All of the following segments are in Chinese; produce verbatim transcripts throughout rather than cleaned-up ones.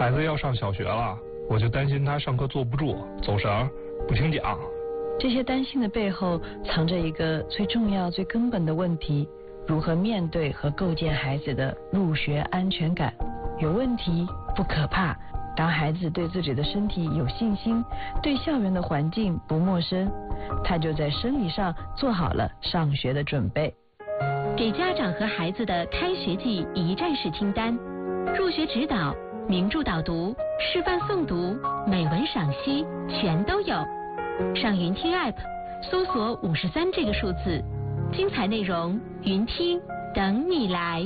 孩子要上小学了，我就担心他上课坐不住、走神、不听讲。 这些担心的背后，藏着一个最重要、最根本的问题：如何面对和构建孩子的入学安全感？有问题不可怕，当孩子对自己的身体有信心，对校园的环境不陌生，他就在生理上做好了上学的准备。 给家长和孩子的开学季一站式清单：入学指导、名著导读、示范诵读、美文赏析，全都有。上云听 App 搜索五十三这个数字，精彩内容云听等你来。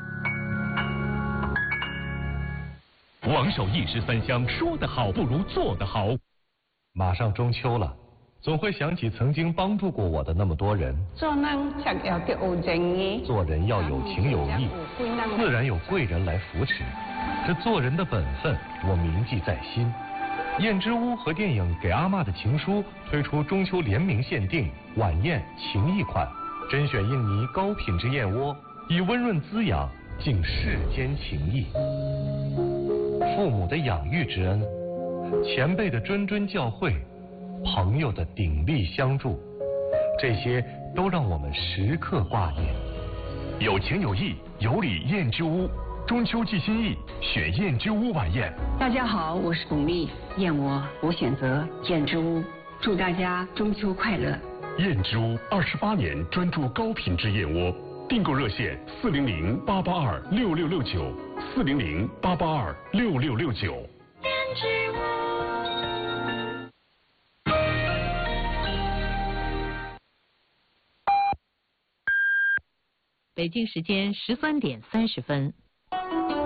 王守一时三香，说得好不如做得好。 马上中秋了，总会想起曾经帮助过我的那么多人。 做人才要得有正义， 做人要有情有义，自然有贵人来扶持。这做人的本分，我铭记在心。燕之屋和电影《给阿嬷的情书》推出中秋联名限定晚宴情谊款，甄选印尼高品质燕窝，以温润滋养敬世间情谊。父母的养育之恩，前辈的谆谆教诲，朋友的鼎力相助，这些都让我们时刻挂念。 有情有义，有礼燕之屋，中秋寄心意，选燕之屋晚宴。 大家好，我是巩俐，燕窝我选择燕之屋，祝大家中秋快乐。 燕之屋二十八年专注高品质燕窝，订购热线四零零八八二六六六九，四零零八八二六六六九。 燕之屋。北京时间十三点三十分。